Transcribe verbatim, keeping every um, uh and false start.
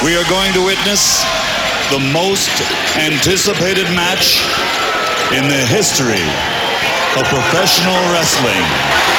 We are going to witness the most anticipated match in the history of professional wrestling.